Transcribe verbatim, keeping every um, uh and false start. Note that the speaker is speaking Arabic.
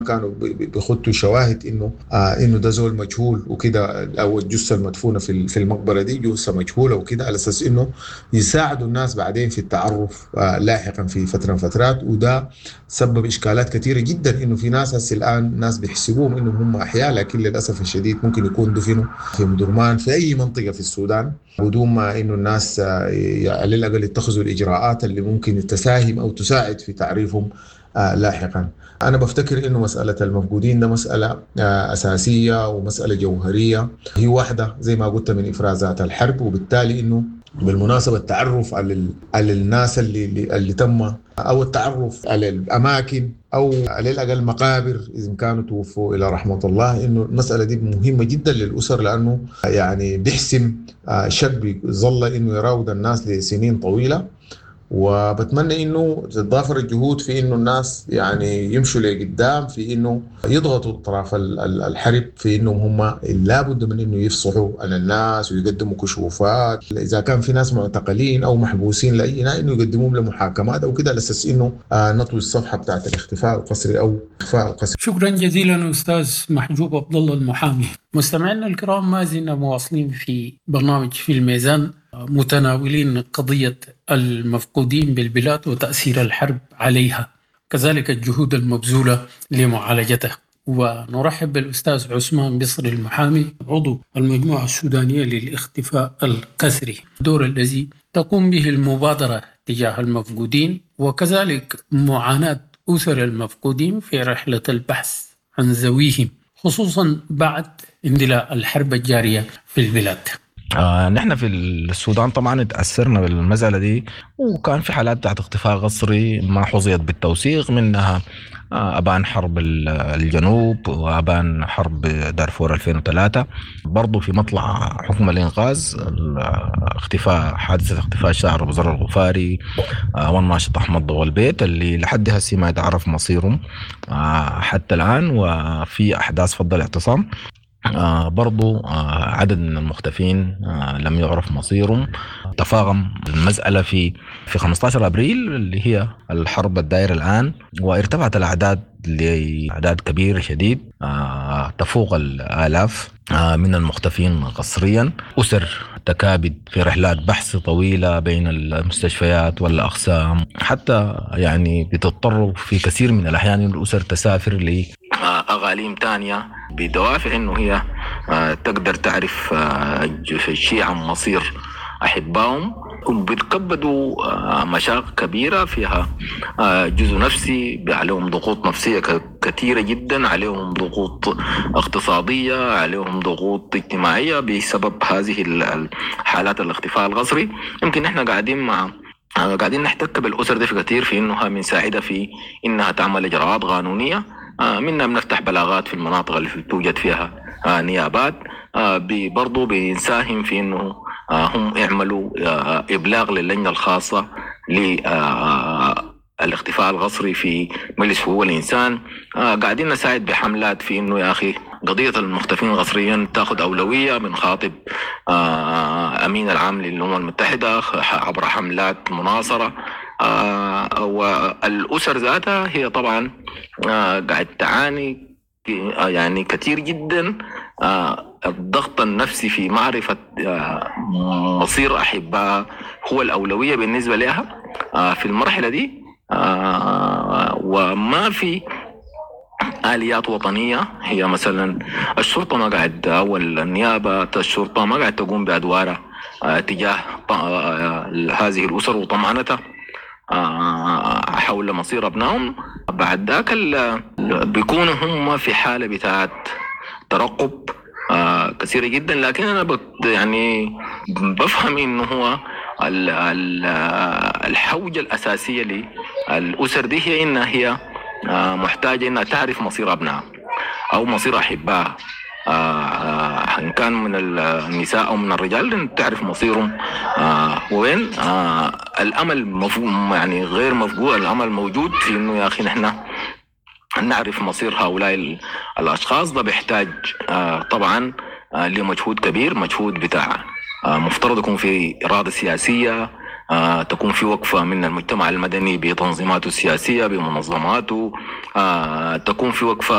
كانوا بيخطوا شواهد انه آه انه ده زول مجهول وكده، او الجثه المدفونه في في المقبره دي جثه مجهوله وكده، على اساس انه يساعدوا الناس بعدين في التعرف آه لاحقا في فتره من فترات. وده سبب اشكالات كثيره جدا، انه في ناس هسه الان ناس بيحسبوهم انهم هم احياء، لكن للاسف الشديد ممكن يكون دفنوا في مدرمان في اي منطقه في السودان، بدون ما انه الناس آه على الاقل يتخذوا الاجراءات اللي ممكن تساهم او تساعد في تعريفهم آه لاحقا. أنا بفتكر إنه مسألة المفقودين ده مسألة آه أساسية ومسألة جوهرية، هي واحدة زي ما قلت من إفرازات الحرب. وبالتالي إنه بالمناسبة التعرف على ال... على الناس اللي اللي, اللي تم، أو التعرف على الأماكن، أو على الأقل مقابر إذا كانوا توفوا إلى رحمة الله، إنه المسألة دي مهمة جدا للأسر، لأنه يعني بيحسم آه شك بيظل إنه يراود الناس لسنين طويلة. وبتمنى انه تتضافر الجهود في انه الناس يعني يمشوا لقدام في انه يضغطوا اطراف الحرب في انهم هم لابد من انه يفصحوا عن الناس ويقدموا كشوفات، اذا كان في ناس معتقلين او محبوسين لاي انه يقدموهم لمحاكمات او كده، على اساس انه آه نطوي الصفحه بتاعت الاختفاء القسري او اخفاء القسري. شكرا جزيلا استاذ محجوب عبد الله المحامي. مستمعينا الكرام، ما زلنا مواصلين في برنامج في الميزان، متناولين قضية المفقودين بالبلاد وتأثير الحرب عليها، كذلك الجهود المبذولة لمعالجتها. ونرحب بالأستاذ عثمان بصري المحامي، عضو المجموعة السودانية للاختفاء القسري، الدور الذي تقوم به المبادرة تجاه المفقودين وكذلك معاناة أسر المفقودين في رحلة البحث عن ذويهم، خصوصا بعد اندلاع الحرب الجارية في البلاد. آه نحن في السودان طبعا تأثرنا بالمسألة دي، وكان في حالات تحت اختفاء قسري ما حظيت بالتوثيق، منها آه أبان حرب الجنوب وأبان حرب دارفور ألفين وثلاثة. برضو في مطلع حكم الإنقاذ اختفاء حادثة اختفاء شاعر أبو ذر الغفاري آه والناشط أحمد ضوى البيت، اللي لحد هسه ما يتعرف مصيرهم آه حتى الآن، وفي أحداث فض الاعتصام. آه برضو آه عدد من المختفين آه لم يعرف مصيرهم. تفاقم المسألة في في خمسة عشر أبريل اللي هي الحرب الدائرة الآن، وارتفعت الأعداد لأعداد كبيرة شديد آه تفوق الآلاف آه من المختفين قسريا. أسر تكابد في رحلات بحث طويلة بين المستشفيات والأقسام، حتى يعني بتضطر في كثير من الأحيان الأسر تسافر ل أغاليم تانية بدوافع إنه هي تقدر تعرف شيء عن مصير أحبائهم، وبيتكبدوا مشاق كبيرة فيها جزء نفسي، عليهم ضغوط نفسية كثيرة جدا، عليهم ضغوط اقتصادية، عليهم ضغوط اجتماعية بسبب هذه الحالات الاختفاء القسري. يمكن إحنا قاعدين مع قاعدين نحتك بالأسر دي في كثير في إنها بنساعدها في إنها تعمل إجراءات قانونية، منا بنفتح بلاغات في المناطق اللي توجد فيها نيابات، برضو بنساهم في إنه هم يعملوا إبلاغ للجنة الخاصة للاختفاء القسري في مجلس حقوق الإنسان. قاعدين نساعد بحملات في إنه يا أخي قضية المختفين قسريا تأخذ أولوية، بنخاطب أمين العام للأمم المتحدة عبر حملات مناصرة. آه والأسر ذاتها هي طبعا آه قاعد تعاني آه يعني كثير جدا آه الضغط النفسي في معرفة آه مصير أحبها هو الأولوية بالنسبة لها آه في المرحلة دي. آه وما في آليات وطنية، هي مثلا الشرطة ما قاعد أو النيابة الشرطة ما قاعد تقوم بأدوارها آه تجاه آه هذه الأسر وطمأنتها حول مصير أبنائهم. بعد ذاك بيكونوا هم في حالة بتاعت ترقب كثيرة جدا. لكن أنا يعني بفهم إنه هو الحوجة الأساسية للأسر دي هي إنها هي محتاجة إنها تعرف مصير أبنائها أو مصير أحبائها، آه إن كان من النساء أو من الرجال، تعرف مصيرهم آه وين. آه الأمل مفهوم يعني غير مفقود، الأمل موجود في إنه يا أخي نحن نعرف مصير هؤلاء الأشخاص. ده بيحتاج آه طبعا آه لمجهود كبير، مجهود بتاع آه مفترض يكون في إرادة سياسية، آه تكون في وقفة من المجتمع المدني بتنظيماته السياسية بمنظماته، آه تكون في وقفة